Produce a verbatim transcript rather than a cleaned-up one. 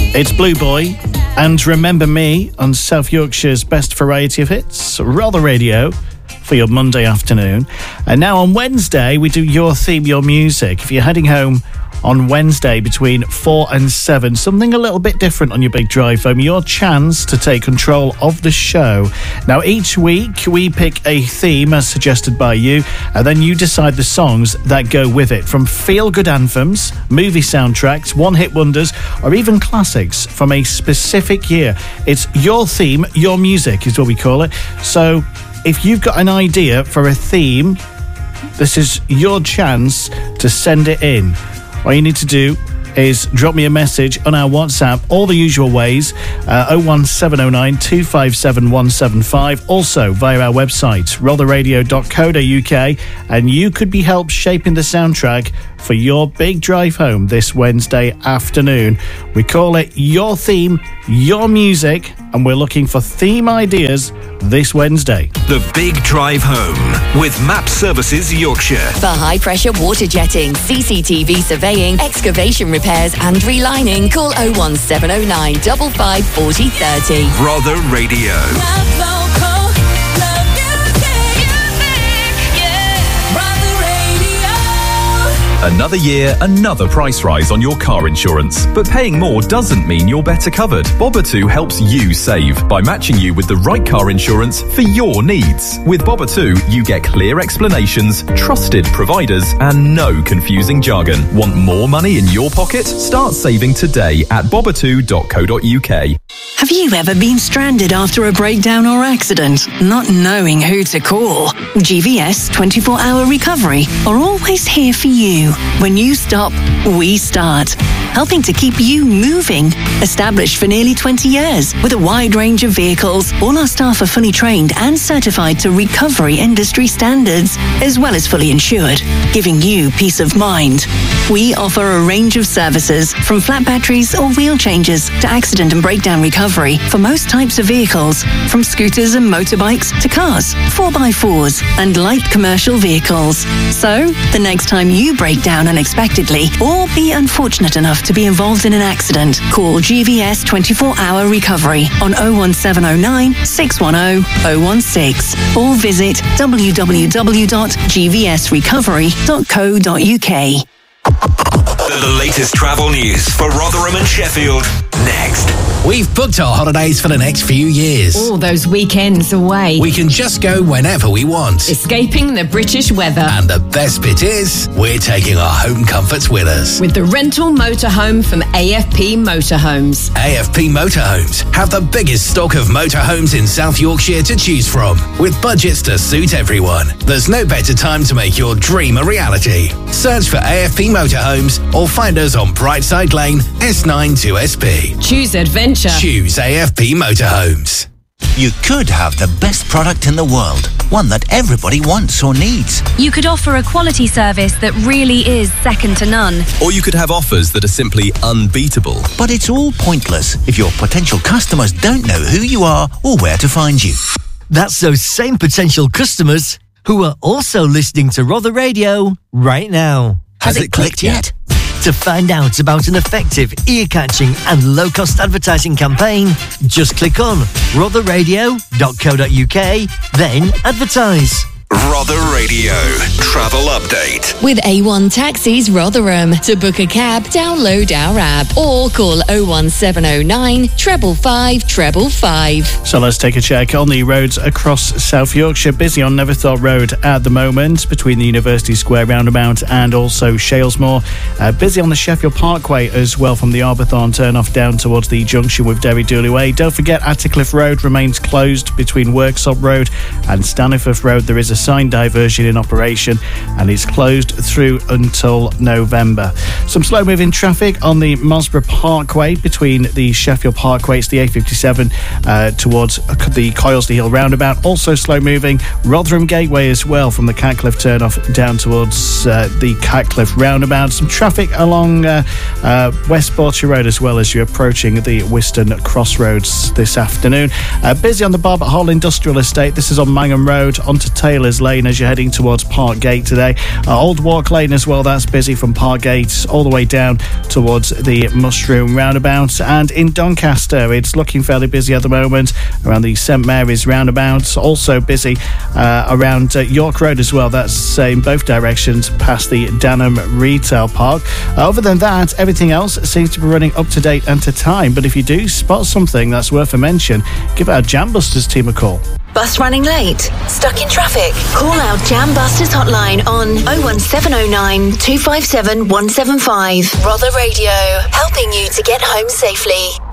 It's Blue Boy and Remember Me on South Yorkshire's best variety of hits, Rother Radio, for your Monday afternoon. And now on Wednesday, we do Your Theme, Your Music. If you're heading home on Wednesday between four and seven, something a little bit different on your big drive home, your chance to take control of the show. Now, each week we pick a theme as suggested by you, and then you decide the songs that go with it, from feel-good anthems, movie soundtracks, one-hit wonders, or even classics from a specific year. It's Your Theme, Your Music is what we call it. So if you've got an idea for a theme, this is your chance to send it in. All you need to do is drop me a message on our WhatsApp, all the usual ways, uh, oh one seven oh nine, two five seven, one seven five, also via our website, rother radio dot co dot uk, and you could be helped shaping the soundtrack for your big drive home this Wednesday afternoon. We call it Your Theme, Your Music, and we're looking for theme ideas this Wednesday. The Big Drive Home with Map Services Yorkshire. For high-pressure water jetting, C C T V surveying, excavation repairs and relining, call oh one seven oh nine, five five four oh three oh. Rother Radio. Another year, another price rise on your car insurance. But paying more doesn't mean you're better covered. Boba2 helps you save by matching you with the right car insurance for your needs. With Boba2, you get clear explanations, trusted providers, and no confusing jargon. Want more money in your pocket? Start saving today at boba two dot co dot uk. Have you ever been stranded after a breakdown or accident, not knowing who to call? G V S twenty-four hour Recovery are always here for you. When you stop, we start. Helping to keep you moving. Established for nearly twenty years with a wide range of vehicles, all our staff are fully trained and certified to recovery industry standards, as well as fully insured, giving you peace of mind. We offer a range of services, from flat batteries or wheel changes to accident and breakdown recovery for most types of vehicles, from scooters and motorbikes to cars, four by fours and light commercial vehicles. So, the next time you break down unexpectedly or be unfortunate enough to be involved in an accident, call G V S twenty-four hour Recovery on oh one seven oh nine, six one oh, oh one six or visit w w w dot g v s recovery dot co dot uk. The latest travel news for Rotherham and Sheffield, next. We've booked our holidays for the next few years. All those weekends away. We can just go whenever we want. Escaping the British weather. And the best bit is, we're taking our home comforts with us. With the rental motorhome from A F P Motorhomes. A F P Motorhomes have the biggest stock of motorhomes in South Yorkshire to choose from, with budgets to suit everyone. There's no better time to make your dream a reality. Search for A F P Motorhomes or find us on Brightside Lane, S nine two S P. Choose adventure. Choose A F P Motorhomes. You could have the best product in the world, one that everybody wants or needs. You could offer a quality service that really is second to none. Or you could have offers that are simply unbeatable. But it's all pointless if your potential customers don't know who you are or where to find you. That's those same potential customers who are also listening to Rother Radio right now. Has, Has it, it clicked, clicked yet? To find out about an effective, ear-catching and low-cost advertising campaign, just click on rother radio dot co dot uk, then advertise. Rother Radio Travel Update. With A one Taxis Rotherham. To book a cab, download our app or call oh one seven oh nine, five five five five. So let's take a check on the roads across South Yorkshire. Busy on Neverthorpe Road at the moment between the University Square roundabout and also Shalesmoor. Uh, busy on the Sheffield Parkway as well from the Arbourthorne turn-off down towards the junction with Derry Dooley Way. Don't forget Attercliffe Road remains closed between Worksop Road and Staniforth Road. There is a sign diversion in operation and it's closed through until November. Some slow moving traffic on the Mosborough Parkway between the Sheffield Parkway, it's the A fifty-seven uh, towards the Coylesley Hill roundabout. Also slow moving Rotherham Gateway as well from the Catcliffe turnoff down towards uh, the Catcliffe roundabout. Some traffic along uh, uh, West Borcher Road as well as you're approaching the Whiston Crossroads this afternoon. Uh, busy on the Barbet Hall Industrial Estate. This is on Mangham Road onto Taylor Millers Lane as you're heading towards Parkgate today. Uh, Old Walk Lane as well, that's busy from Parkgate all the way down towards the Mushroom Roundabout. And in Doncaster, it's looking fairly busy at the moment around the St Mary's Roundabout. Also busy uh, around uh, York Road as well. That's uh, in both directions past the Danham Retail Park. Uh, other than that, everything else seems to be running up to date and to time. But if you do spot something that's worth a mention, give our Jambusters team a call. Bus running late? Stuck in traffic? Call our Jam Busters hotline on oh one seven oh nine, two five seven, one seven five. Rother Radio, helping you to get home safely.